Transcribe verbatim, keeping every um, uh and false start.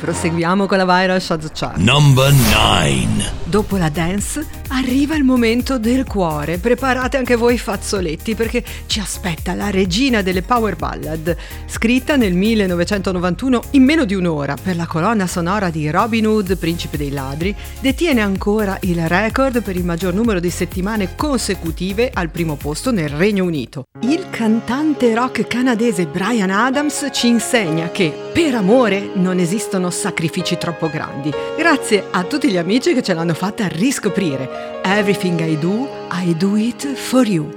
proseguiamo con la Viral Shot Chart. Number nine. Dopo la dance arriva il momento del cuore. Preparate anche voi fazzoletti, perché ci aspetta la regina delle power ballad, scritta nel millenovecentonovantuno in meno di un'ora per la colonna sonora di Robin Hood, Principe dei ladri. Detiene ancora il record per il maggior numero di settimane consecutive al primo posto nel Regno Unito. Il cantante rock canadese Bryan Adams ci insegna che per amore non esistono sacrifici troppo grandi, grazie a tutti gli amici che ce l'hanno fatta riscoprire. Everything I do, I do it for you.